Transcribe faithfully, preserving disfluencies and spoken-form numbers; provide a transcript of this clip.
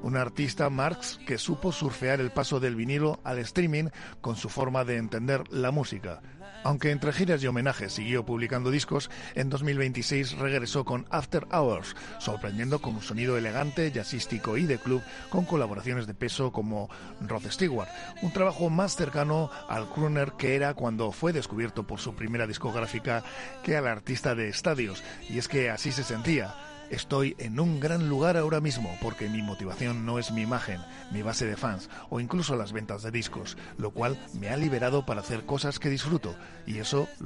Un artista, Marx, que supo surfear el paso del vinilo al streaming con su forma de entender la música. Aunque entre giras y homenajes siguió publicando discos, en dos mil veintiséis regresó con After Hours, sorprendiendo con un sonido elegante, jazzístico y de club, con colaboraciones de peso como Rod Stewart, un trabajo más cercano al crooner que era cuando fue descubierto por su primera discográfica que al artista de estadios, y es que así se sentía. Estoy en un gran lugar ahora mismo porque mi motivación no es mi imagen, mi base de fans o incluso las ventas de discos, lo cual me ha liberado para hacer cosas que disfruto y eso